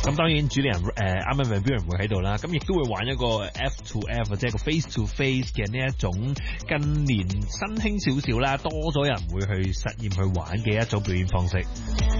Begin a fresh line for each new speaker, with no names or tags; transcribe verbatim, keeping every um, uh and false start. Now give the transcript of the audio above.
咁當然主理人誒啱啱 Van Buren 會喺度啦，咁亦都會玩一個 F to F 或者一個 face to face 嘅呢一種近年新興少少啦，多咗人會去實驗去玩嘅一種表演方式。